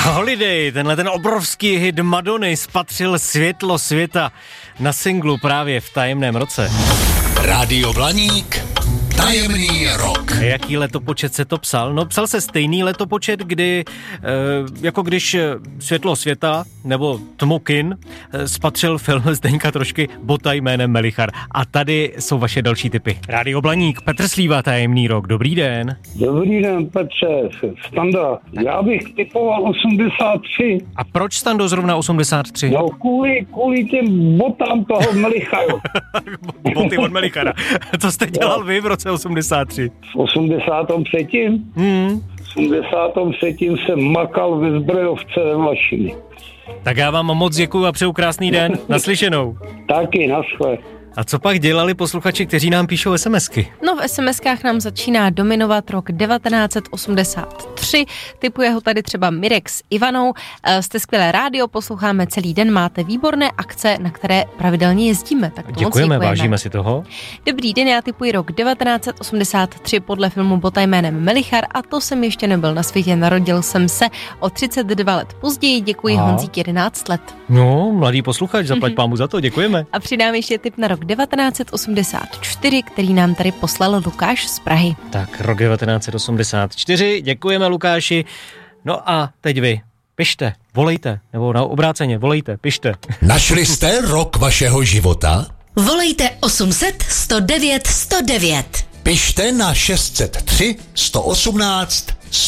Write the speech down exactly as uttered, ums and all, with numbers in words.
Holiday, tenhle ten obrovský hit Madony spatřil světlo světa na singlu právě v tajemném roce. Rádio Blaník, tajemný rok. A jaký letopočet se to psal? No psal se stejný letopočet, kdy, e, jako když Světlo světa, nebo Tmokin, e, spatřil film Zdeňka Trošky Bota jménem Melichar. A tady jsou vaše další tipy. Rádio Blaník, Petr Slíva, tajemný rok. Dobrý den. Dobrý den, Petře. Standa, já bych typoval osmdesát tři. A proč, Stando, zrovna osmdesát tři? No kvůli, kvůli těm botám toho Melicharu. Boty od Melichara. Co jste dělal vy v roce osmdesát tři? V osmdesátém třetím Hmm. V osmdesátém třetím jsem makal ve zbrojovce ve Vlašimi. Tak já vám moc děkuju a přeju krásný den. Naslyšenou. Taky, naschle. A co pak dělali posluchači, kteří nám píšou SMSky? No v SMSkách nám začíná dominovat rok devatenáct osmdesát tři, typuje ho tady třeba Mirek s Ivanou. Jste skvělé rádio, posloucháme celý den, máte výborné akce, na které pravidelně jezdíme. Tak to Děkujeme, moc děkujeme, vážíme si toho. Dobrý den, já typuji rok devatenáct osmdesát tři podle filmu Bota jménem Melichar a to jsem ještě nebyl na světě, narodil jsem se o třicet dva let později, děkuji. Aha. Honzík jedenáct let. No, mladý posluchač, zaplať pámu za to, děkujeme. A přidám ještě tip na rok devatenáct osmdesát čtyři, který nám tady poslal Lukáš z Prahy. Tak, rok devatenáct osmdesát čtyři, děkujeme Lukáši. No a teď vy, pište, volejte, nebo na obráceně, volejte, pište. Našli jste rok vašeho života? Volejte osm set sto devět sto devět. Pište na šest set tři sto osmnáct